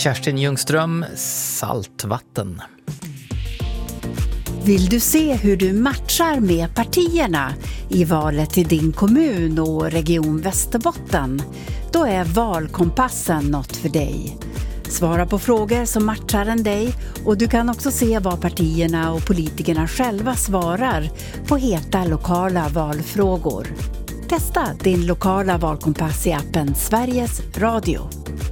Kerstin Ljungström, Saltvatten. Vill du se hur du matchar med partierna i valet till din kommun och region Västerbotten? Då är Valkompassen något för dig. Svara på frågor som matchar en dig och du kan också se vad partierna och politikerna själva svarar på heta lokala valfrågor. Testa din lokala valkompass i appen Sveriges Radio.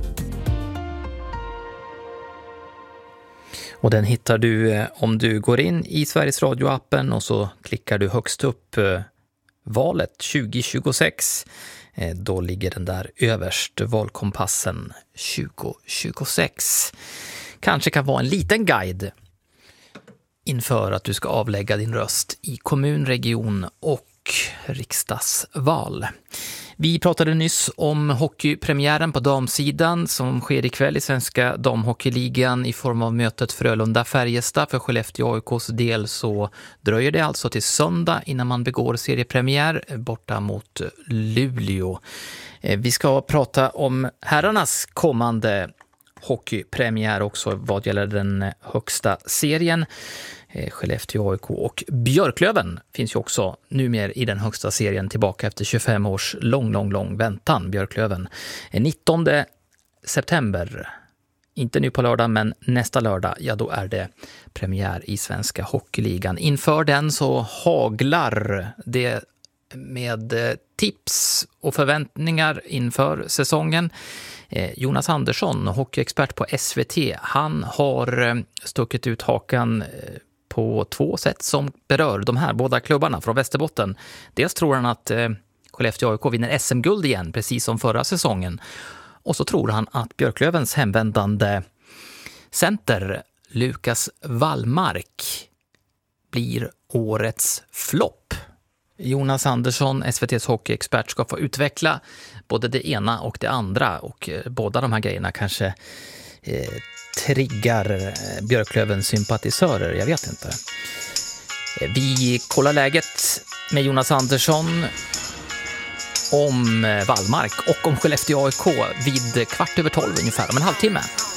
Och den hittar du om du går in i Sveriges Radio-appen och så klickar du högst upp valet 2026. Då ligger den där överst, Valkompassen 2026. Kanske kan vara en liten guide inför att du ska avlägga din röst i kommun, region och riksdagsval. Vi pratade nyss om hockeypremiären på damsidan som sker ikväll i Svenska damhockeyligan i form av mötet Frölunda-Färjestad. För Skellefteå AIKs del så dröjer det alltså till söndag innan man begår seriepremiär borta mot Luleå. Vi ska prata om herrarnas kommande hockeypremiär också vad gäller den högsta serien. Skellefteå AIK och Björklöven finns ju också numera i den högsta serien tillbaka efter 25 års lång väntan. Björklöven 19 september, inte nu på lördag men nästa lördag, ja då är det premiär i Svenska hockeyligan. Inför den så haglar det med tips och förväntningar inför säsongen. Jonas Andersson, hockeyexpert på SVT, han har stuckit ut hakan på två sätt som berör de här båda klubbarna från Västerbotten. Dels tror han att Skellefteå AIK vinner SM-guld igen, precis som förra säsongen. Och så tror han att Björklövens hemvändande center Lukas Wallmark blir årets flopp. Jonas Andersson, SVT:s hockeyexpert, ska få utveckla både det ena och det andra. Och båda de här grejerna kanske triggar Björklövens sympatisörer, jag vet inte. Vi kollar läget med Jonas Andersson om Wallmark och om Skellefteå AIK vid 12:15 ungefär, om en halvtimme.